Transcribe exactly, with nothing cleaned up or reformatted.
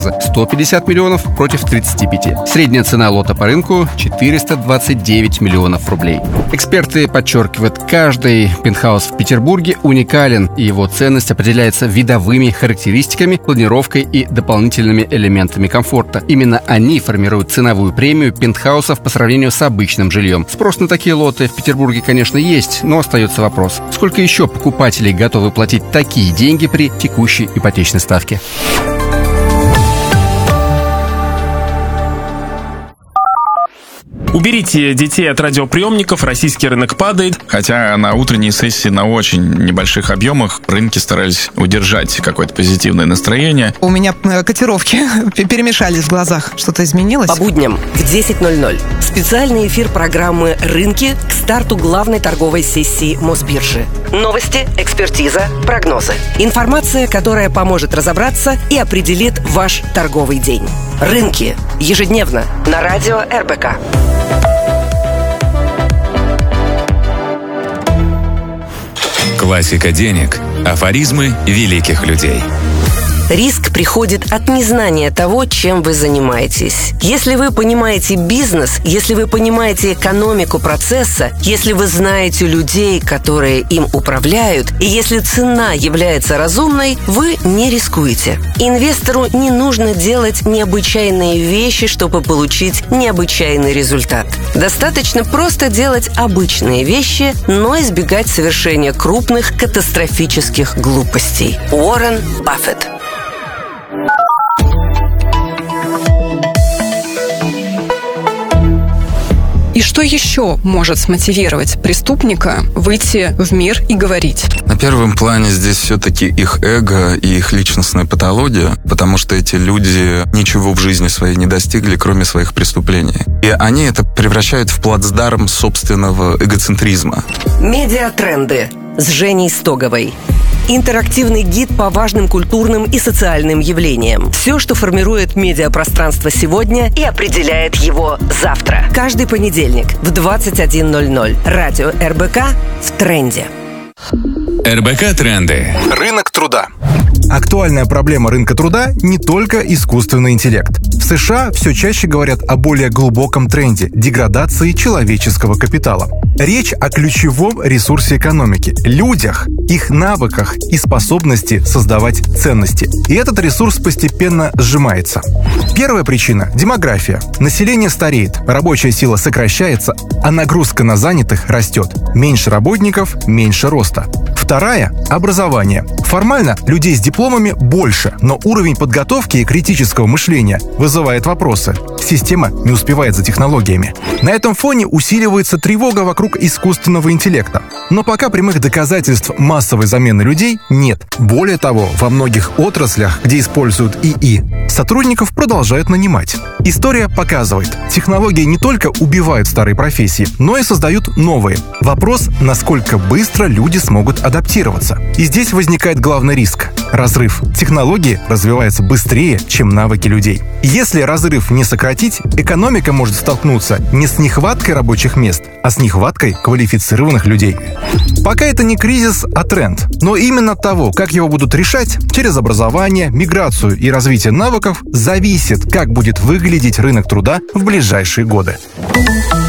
сто пятьдесят миллионов против тридцати пяти. Средняя цена лота по рынку – четыреста двадцать девять миллионов рублей. Эксперты подчеркивают, каждый пентхаус в Петербурге уникален, и его ценность определяется видовыми характеристиками, планировкой и дополнительными элементами комфорта. Именно они формируют ценовую премию пентхаусов по сравнению с обычным жильем. Спрос на такие лоты в Петербурге, конечно, есть, но остается вопрос: сколько еще покупателей готовы платить такие деньги при текущей ипотечной ставке? Уберите детей от радиоприемников, российский рынок падает. Хотя на утренней сессии на очень небольших объемах рынки старались удержать какое-то позитивное настроение. У меня котировки перемешались в глазах. Что-то изменилось? По будням в десять ноль ноль специальный эфир программы «Рынки» к старту главной торговой сессии Мосбиржи. Новости, экспертиза, прогнозы. Информация, которая поможет разобраться и определит ваш торговый день. «Рынки» ежедневно на радио эр бэ ка. Классика денег. Афоризмы великих людей. Риск приходит от незнания того, чем вы занимаетесь. Если вы понимаете бизнес, если вы понимаете экономику процесса, если вы знаете людей, которые им управляют, и если цена является разумной, вы не рискуете. Инвестору не нужно делать необычайные вещи, чтобы получить необычайный результат. Достаточно просто делать обычные вещи, но избегать совершения крупных катастрофических глупостей. Уоррен Баффет. И что еще может смотивировать преступника выйти в мир и говорить? На первом плане здесь все-таки их эго и их личностная патология, потому что эти люди ничего в жизни своей не достигли, кроме своих преступлений. И они это превращают в плацдарм собственного эгоцентризма. Медиатренды с Женей Стоговой. Интерактивный гид по важным культурным и социальным явлениям. Все, что формирует медиапространство сегодня и определяет его завтра. Каждый понедельник в двадцать один ноль ноль. Радио эр бэ ка в тренде. эр бэ ка тренды. Рынок труда. Актуальная проблема рынка труда не только искусственный интеллект. В США все чаще говорят о более глубоком тренде – деградации человеческого капитала. Речь о ключевом ресурсе экономики – людях, их навыках и способности создавать ценности. И этот ресурс постепенно сжимается. Первая причина – демография. Население стареет, рабочая сила сокращается, а нагрузка на занятых растет. Меньше работников – меньше роста. Вторая – образование. Формально людей с дипломами больше, но уровень подготовки и критического мышления вызывает вопросы. Система не успевает за технологиями. На этом фоне усиливается тревога вокруг искусственного интеллекта. Но пока прямых доказательств массовой замены людей нет. Более того, во многих отраслях, где используют и и, сотрудников продолжают нанимать. История показывает, технологии не только убивают старые профессии, но и создают новые. Вопрос, насколько быстро люди смогут адаптироваться. И здесь возникает главный риск – разрыв. Технологии развиваются быстрее, чем навыки людей. Если разрыв не сократить, экономика может столкнуться не с нехваткой рабочих мест, а с нехваткой квалифицированных людей. Пока это не кризис, а тренд. Но именно от того, как его будут решать, через образование, миграцию и развитие навыков, зависит, как будет выглядеть рынок труда в ближайшие годы.